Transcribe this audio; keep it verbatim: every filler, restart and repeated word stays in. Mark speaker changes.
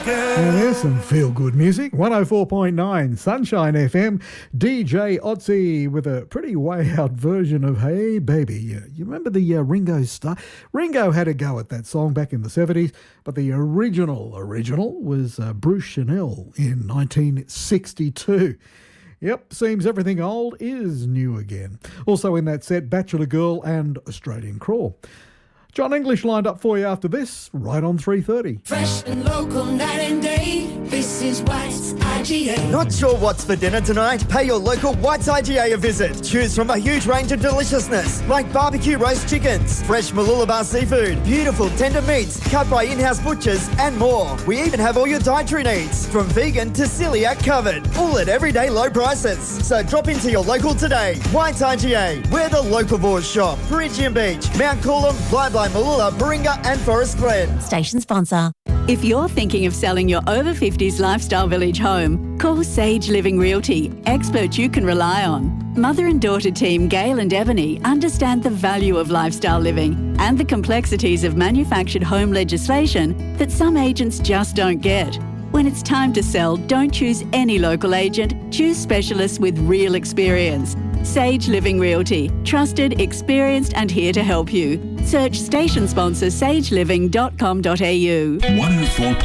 Speaker 1: And there's some feel-good music. one oh four point nine Sunshine F M. D J Otzi with a pretty way-out version of Hey Baby. You, you remember the uh, Ringo Starr? Ringo had a go at that song back in the seventies, but the original, original was uh, Bruce Chanel in nineteen sixty-two. Yep, seems everything old is new again. Also in that set, Bachelor Girl and Australian Crawl. John English lined up for you after this, right on three thirty.
Speaker 2: Fresh and local night and day. This is White's I G A.
Speaker 3: Not sure what's for dinner tonight? Pay your local White's I G A a visit. Choose from a huge range of deliciousness, like barbecue roast chickens, fresh Mooloolaba seafood, beautiful tender meats cut by in-house butchers, and more. We even have all your dietary needs, from vegan to celiac covered, all at everyday low prices. So drop into your local today. White's I G A, where the local boys shop. Perigium Beach, Mount Coolum, Bly Bly Mooloola, Baringa and Forest Glen.
Speaker 4: Station sponsor.
Speaker 5: If you're thinking of selling your over fifties lifestyle village home, call Sage Living Realty, experts you can rely on. Mother and daughter team Gail and Ebony understand the value of lifestyle living and the complexities of manufactured home legislation that some agents just don't get. When it's time to sell, don't choose any local agent, choose specialists with real experience. Sage Living Realty, trusted, experienced and here to help you. Search station sponsor sage living dot com dot a u.
Speaker 6: one oh four